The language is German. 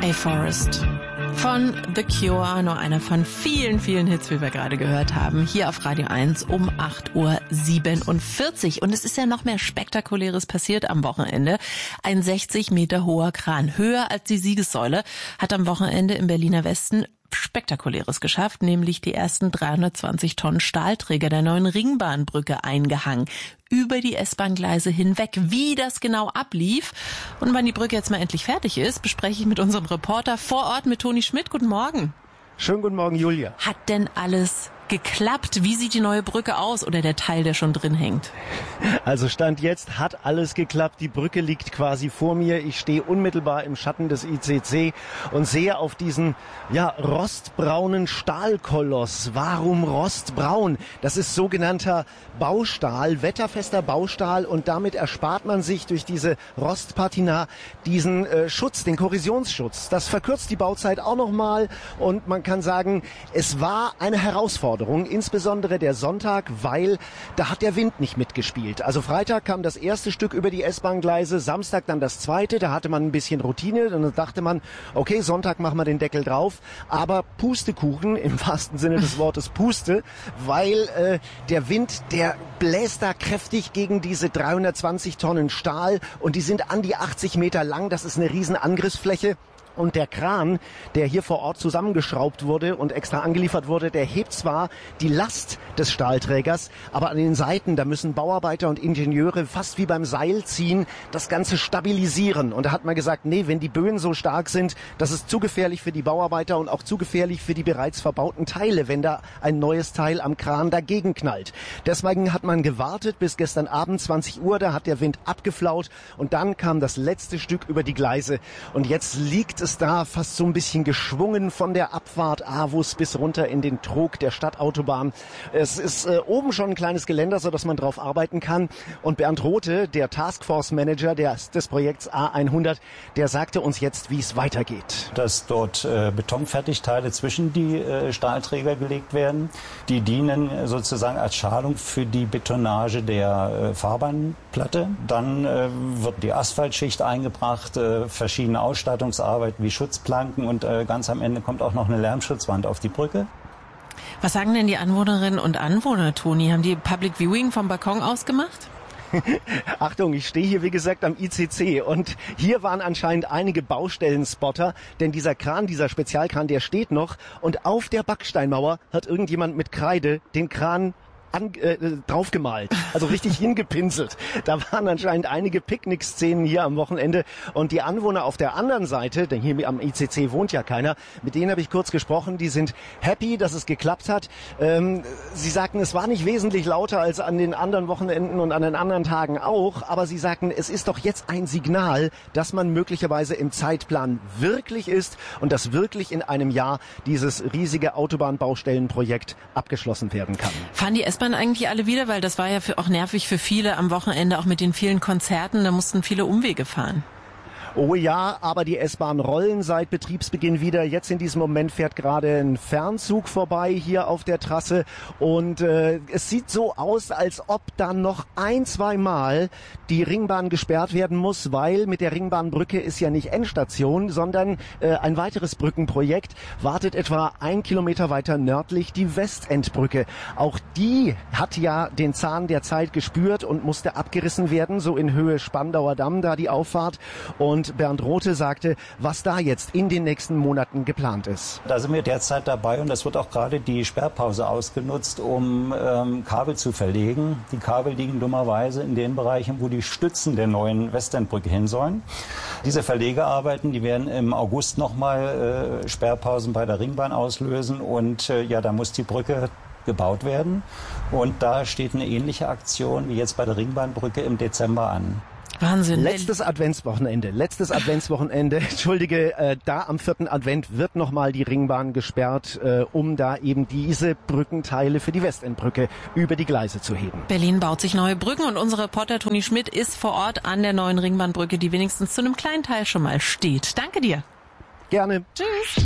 A Forest von The Cure, nur einer von vielen, vielen Hits, wie wir gerade gehört haben, hier auf Radio 1 um 8:47 Uhr. Und es ist ja noch mehr Spektakuläres passiert am Wochenende. Ein 60 Meter hoher Kran, höher als die Siegessäule, hat am Wochenende im Berliner Westen Spektakuläres geschafft, nämlich die ersten 320 Tonnen Stahlträger der neuen Ringbahnbrücke eingehangen. Über die S-Bahn-Gleise hinweg. Wie das genau ablief und wann die Brücke jetzt mal endlich fertig ist, bespreche ich mit unserem Reporter vor Ort, mit Toni Schmidt. Guten Morgen. Schönen guten Morgen, Julia. Hat denn alles geklappt? Wie sieht die neue Brücke aus oder der Teil, der schon drin hängt? Also Stand jetzt hat alles geklappt. Die Brücke liegt quasi vor mir. Ich stehe unmittelbar im Schatten des ICC und sehe auf diesen rostbraunen Stahlkoloss. Warum rostbraun? Das ist sogenannter Baustahl, wetterfester Baustahl, und damit erspart man sich durch diese Rostpatina diesen Schutz, den Korrosionsschutz. Das verkürzt die Bauzeit auch nochmal und man kann sagen, es war eine Herausforderung, insbesondere der Sonntag, weil da hat der Wind nicht mitgespielt. Also Freitag kam das erste Stück über die S-Bahn-Gleise, Samstag dann das zweite, da hatte man ein bisschen Routine und dann dachte man, okay, Sonntag machen wir den Deckel drauf, aber Pustekuchen, im wahrsten Sinne des Wortes Puste, weil der Wind, der bläst da kräftig gegen diese 320 Tonnen Stahl und die sind an die 80 Meter lang, das ist eine riesen Angriffsfläche. Und der Kran, der hier vor Ort zusammengeschraubt wurde und extra angeliefert wurde, der hebt zwar die Last des Stahlträgers, aber an den Seiten, da müssen Bauarbeiter und Ingenieure fast wie beim Seil ziehen, das Ganze stabilisieren. Und da hat man gesagt, nee, wenn die Böen so stark sind, das ist zu gefährlich für die Bauarbeiter und auch zu gefährlich für die bereits verbauten Teile, wenn da ein neues Teil am Kran dagegen knallt. Deswegen hat man gewartet bis gestern Abend 20 Uhr, da hat der Wind abgeflaut und dann kam das letzte Stück über die Gleise. Und jetzt liegt es da fast so ein bisschen geschwungen von der Abfahrt Avus bis runter in den Trog der Stadtautobahn. Es ist oben schon ein kleines Geländer, sodass man drauf arbeiten kann. Und Bernd Rothe, der Taskforce-Manager des Projekts A100, der sagte uns jetzt, wie es weitergeht. Dass dort Betonfertigteile zwischen die Stahlträger gelegt werden. Die dienen sozusagen als Schalung für die Betonage der Fahrbahnplatte. Dann wird die Asphaltschicht eingebracht, verschiedene Ausstattungsarbeiten wie Schutzplanken und ganz am Ende kommt auch noch eine Lärmschutzwand auf die Brücke. Was sagen denn die Anwohnerinnen und Anwohner, Toni? Haben die Public Viewing vom Balkon aus gemacht? Achtung, ich stehe hier wie gesagt am ICC und hier waren anscheinend einige Baustellenspotter, denn dieser Kran, dieser Spezialkran, der steht noch und auf der Backsteinmauer hat irgendjemand mit Kreide den Kran draufgemalt, also richtig hingepinselt. Da waren anscheinend einige Picknickszenen hier am Wochenende und die Anwohner auf der anderen Seite, denn hier am ICC wohnt ja keiner, mit denen habe ich kurz gesprochen, die sind happy, dass es geklappt hat. Sie sagten, es war nicht wesentlich lauter als an den anderen Wochenenden und an den anderen Tagen auch, aber sie sagten, es ist doch jetzt ein Signal, dass man möglicherweise im Zeitplan wirklich ist und dass wirklich in einem Jahr dieses riesige Autobahnbaustellenprojekt abgeschlossen werden kann. Fahren die S-Bahn eigentlich alle wieder? Weil das war ja auch nervig für viele am Wochenende, auch mit den vielen Konzerten. Da mussten viele Umwege fahren. Oh ja, aber die S-Bahn rollen seit Betriebsbeginn wieder. Jetzt in diesem Moment fährt gerade ein Fernzug vorbei hier auf der Trasse und es sieht so aus, als ob dann noch 1-2 Mal die Ringbahn gesperrt werden muss, weil mit der Ringbahnbrücke ist ja nicht Endstation, sondern ein weiteres Brückenprojekt wartet etwa 1 Kilometer weiter nördlich, die Westendbrücke. Auch die hat ja den Zahn der Zeit gespürt und musste abgerissen werden, so in Höhe Spandauer Damm, da die Auffahrt. Und Bernd Rothe sagte, was da jetzt in den nächsten Monaten geplant ist. Da sind wir derzeit dabei und das wird auch gerade die Sperrpause ausgenutzt, um Kabel zu verlegen. Die Kabel liegen dummerweise in den Bereichen, wo die Stützen der neuen Westendbrücke hin sollen. Diese Verlegearbeiten, die werden im August nochmal Sperrpausen bei der Ringbahn auslösen und da muss die Brücke gebaut werden. Und da steht eine ähnliche Aktion wie jetzt bei der Ringbahnbrücke im Dezember an. Wahnsinn. Letztes Adventswochenende, Entschuldige, da am 4. Advent wird nochmal die Ringbahn gesperrt, um da eben diese Brückenteile für die Westendbrücke über die Gleise zu heben. Berlin baut sich neue Brücken und unser Reporter Toni Schmidt ist vor Ort an der neuen Ringbahnbrücke, die wenigstens zu einem kleinen Teil schon mal steht. Danke dir. Gerne. Tschüss.